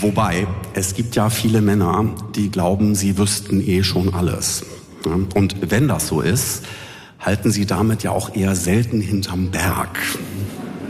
Wobei, es gibt ja viele Männer, die glauben, sie wüssten schon alles. Und wenn das so ist, halten sie damit ja auch eher selten hinterm Berg.